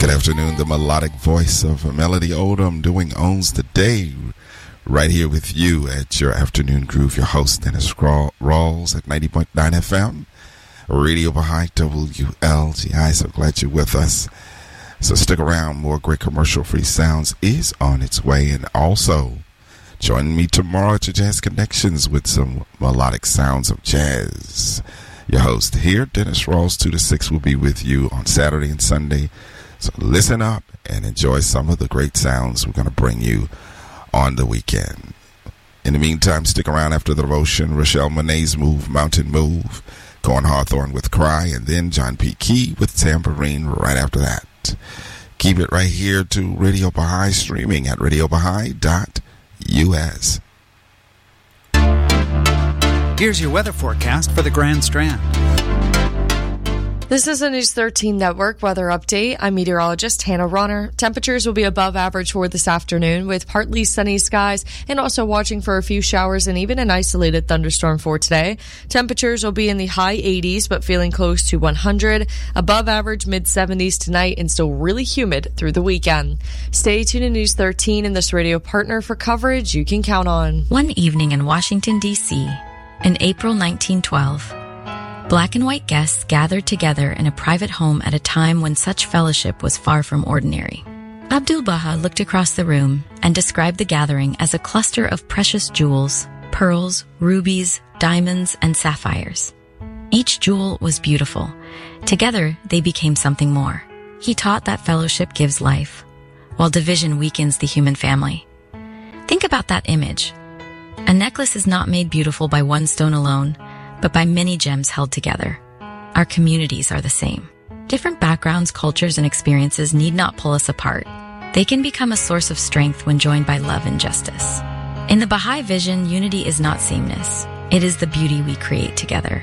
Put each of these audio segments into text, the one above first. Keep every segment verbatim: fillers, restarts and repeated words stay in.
Good afternoon, the melodic voice of Melody Odom doing Owns the Day right here with you at your Afternoon Groove. Your host, Dennis Rawls at ninety point nine F M, Radio Baha'i W L G I. So glad you're with us. So stick around. More great commercial-free sounds is on its way. And also, join me tomorrow at your Jazz Connections with some melodic sounds of jazz. Your host here, Dennis Rawls, two to six, will be with you on Saturday and Sunday. So listen up and enjoy some of the great sounds we're going to bring you on the weekend. In the meantime, stick around after the devotion. Rochelle Monet's Move, Mountain Move. Corn Hawthorne with Cry. And then John P. Key with Tambourine right after that. Keep it right here to Radio Baha'i, streaming at radio baha'i dot u s. Here's your weather forecast for the Grand Strand. This is the News thirteen Network weather update. I'm meteorologist Hannah Ronner. Temperatures will be above average for this afternoon with partly sunny skies and also watching for a few showers and even an isolated thunderstorm for today. Temperatures will be in the high eighties but feeling close to one hundred. Above average mid seventies tonight and still really humid through the weekend. Stay tuned to News thirteen and this radio partner for coverage you can count on. One evening in Washington, D C in April nineteen twelve. Black and white guests gathered together in a private home at a time when such fellowship was far from ordinary. Abdu'l-Baha looked across the room and described the gathering as a cluster of precious jewels, pearls, rubies, diamonds, and sapphires. Each jewel was beautiful. Together, they became something more. He taught that fellowship gives life, while division weakens the human family. Think about that image. A necklace is not made beautiful by one stone alone, but by many gems held together. Our communities are the same. Different backgrounds, cultures, and experiences need not pull us apart. They can become a source of strength when joined by love and justice. In the Baha'i vision, unity is not sameness. It is the beauty we create together.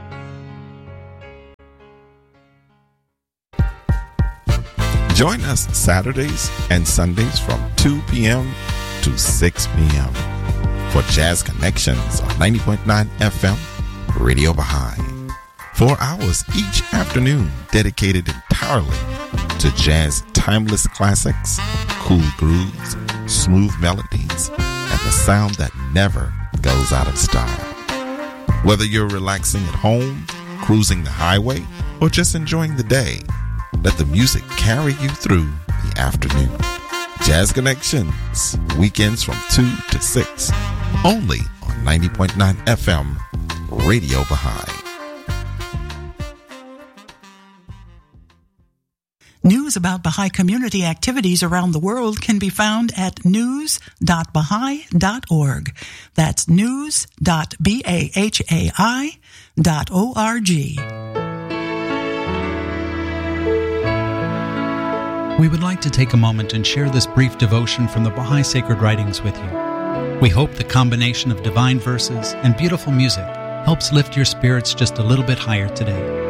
Join us Saturdays and Sundays from two p.m. to six p.m. for Jazz Connections on ninety point nine F M, Radio Baha'i. Four hours each afternoon dedicated entirely to jazz timeless classics, cool grooves, smooth melodies, and the sound that never goes out of style. Whether you're relaxing at home, cruising the highway, or just enjoying the day, let the music carry you through the afternoon. Jazz Connections, weekends from two to six, only on ninety point nine F M, Radio Baha'i. News about Baha'i community activities around the world can be found at news dot baha'i dot org. That's news dot baha'i dot org. We would like to take a moment and share this brief devotion from the Baha'i Sacred Writings with you. We hope the combination of divine verses and beautiful music helps lift your spirits just a little bit higher today.